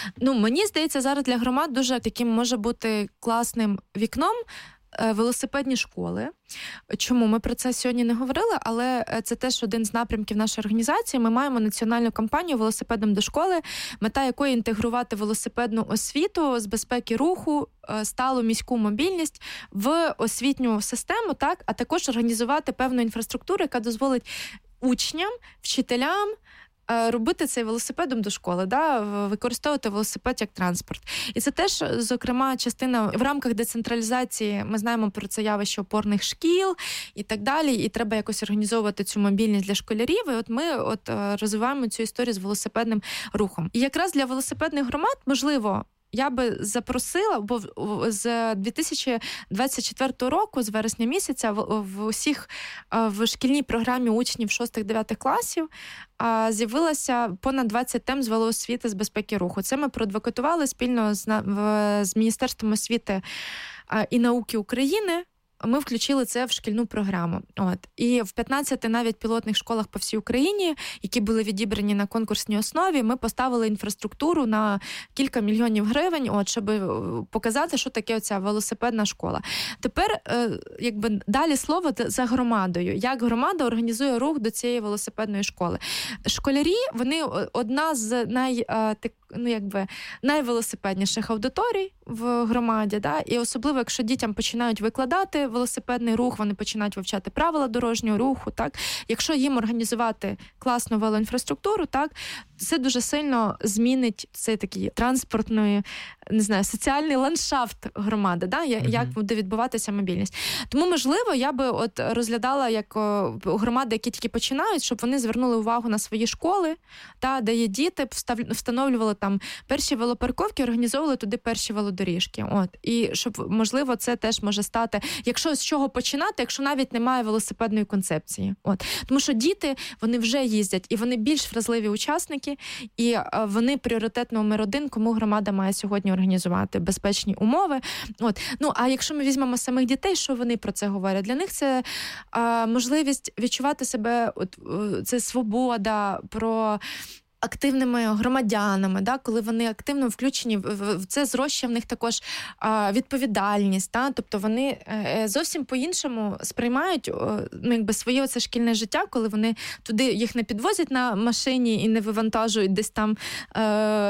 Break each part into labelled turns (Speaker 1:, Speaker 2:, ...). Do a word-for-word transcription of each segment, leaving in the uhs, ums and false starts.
Speaker 1: Ну, мені здається, зараз для громад дуже таким може бути класним вікном велосипедні школи. Чому? Ми про це сьогодні не говорили, але це теж один з напрямків нашої організації. Ми маємо національну кампанію «Велосипедом до школи», мета якої інтегрувати велосипедну освіту з безпеки руху, сталу міську мобільність в освітню систему, так, а також організувати певну інфраструктуру, яка дозволить учням, вчителям робити цей велосипедом до школи, да, використовувати велосипед як транспорт. І це теж, зокрема, частина в рамках децентралізації, ми знаємо про це явище опорних шкіл і так далі, і треба якось організовувати цю мобільність для школярів, і от ми от розвиваємо цю історію з велосипедним рухом. І якраз для велосипедних громад, можливо, я би запросила, бо з дві тисячі двадцять четвертого року, з вересня місяця, в, в усіх в шкільній програмі учнів шостих-дев'ятих класів з'явилося понад двадцять тем з велоосвіти з безпеки руху. Це ми проадвокатували спільно з, в, з Міністерством освіти і науки України. Ми включили це в шкільну програму. От. І в п'ятнадцяти навіть пілотних школах по всій Україні, які були відібрані на конкурсній основі, ми поставили інфраструктуру на кілька мільйонів гривень, от, щоб показати, що таке оця велосипедна школа. Тепер, якби, далі слово за громадою. Як громада організує рух до цієї велосипедної школи? Школярі, вони одна з най... ну, якби, найвелосипедніших аудиторій в громаді, да? І особливо, якщо дітям починають викладати велосипедний рух, вони починають вивчати правила дорожнього руху, так? Якщо їм організувати класну велоінфраструктуру, так, це дуже сильно змінить цей такий транспортний, не знаю, соціальний ландшафт громади, да? Як mm-hmm. буде відбуватися мобільність. Тому, можливо, я би от розглядала як громади, які тільки починають, щоб вони звернули увагу на свої школи, та, де є діти, встановлювали там перші велопарковки, організовували туди перші велодоріжки. От. І щоб, можливо, це теж може стати, якщо з чого починати, якщо навіть немає велосипедної концепції. От. Тому що діти, вони вже їздять, і вони більш вразливі учасники, і вони пріоритет номер один, кому громада має сьогодні організувати безпечні умови. От. Ну, а якщо ми візьмемо самих дітей, що вони про це говорять? Для них це а, можливість відчувати себе, от, це свобода, про активними громадянами, да, коли вони активно включені в, в це зроща в них також а, відповідальність, да, тобто вони е, зовсім по-іншому сприймають ну, якби своє оце шкільне життя, коли вони туди їх не підвозять на машині і не вивантажують десь там е,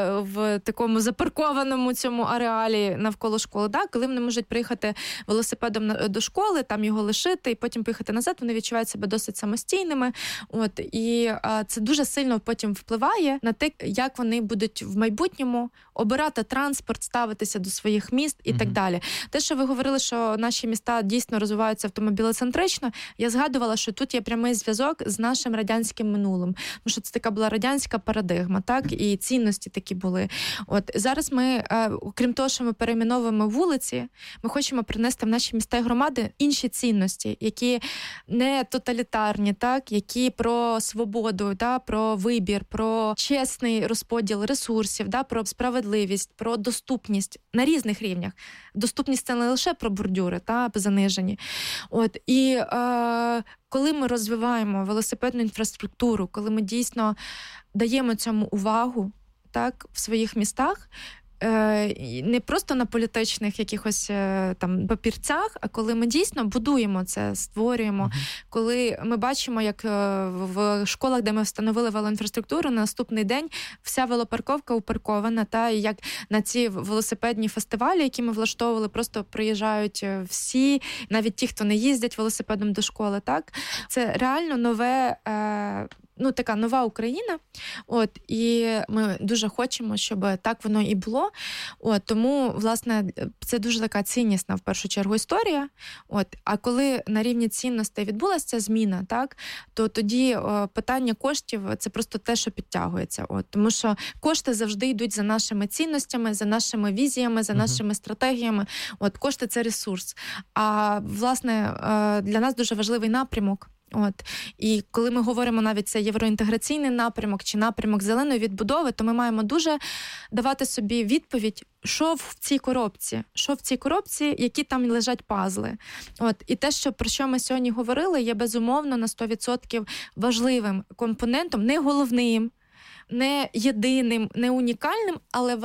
Speaker 1: в такому запаркованому цьому ареалі навколо школи, да, коли вони можуть приїхати велосипедом на, до школи, там його лишити і потім поїхати назад, вони відчувають себе досить самостійними. От, і а, це дуже сильно потім впливає на те, як вони будуть в майбутньому обирати транспорт, ставитися до своїх міст і mm-hmm. так далі. Те, що ви говорили, що наші міста дійсно розвиваються автомобілецентрично, я згадувала, що тут є прямий зв'язок з нашим радянським минулим. Тому що це така була радянська парадигма, так? І цінності такі були. От зараз ми, окрім того, що ми перейменовуємо вулиці, ми хочемо принести в наші міста і громади інші цінності, які не тоталітарні, так? Які про свободу, да? Про вибір, про чесний розподіл ресурсів, да, про справедливість, про доступність на різних рівнях. Доступність – це не лише про бордюри, та, занижені. От, і е, коли ми розвиваємо велосипедну інфраструктуру, коли ми дійсно даємо цьому увагу, так, в своїх містах, не просто на політичних якихось там папірцях, а коли ми дійсно будуємо це, створюємо, uh-huh. коли ми бачимо, як в школах, де ми встановили велоінфраструктуру, на наступний день вся велопарковка упаркована, та і як на ці велосипедні фестивалі, які ми влаштовували, просто приїжджають всі, навіть ті, хто не їздять велосипедом до школи, так? Це реально нове, ну, така нова Україна. От, і ми дуже хочемо, щоб так воно і було. От, тому, власне, це дуже така ціннісна, в першу чергу, історія. От, а коли на рівні цінностей відбулася ця зміна, так, то тоді о, питання коштів – це просто те, що підтягується. От, тому що кошти завжди йдуть за нашими цінностями, за нашими візіями, за uh-huh. нашими стратегіями. От, кошти – це ресурс. А, власне, для нас дуже важливий напрямок. От. І коли ми говоримо навіть це євроінтеграційний напрямок чи напрямок зеленої відбудови, то ми маємо дуже давати собі відповідь, що в цій коробці, що в цій коробці, які там лежать пазли. От. І те, що, про що ми сьогодні говорили, є безумовно на сто відсотків важливим компонентом, не головним, не єдиним, не унікальним, але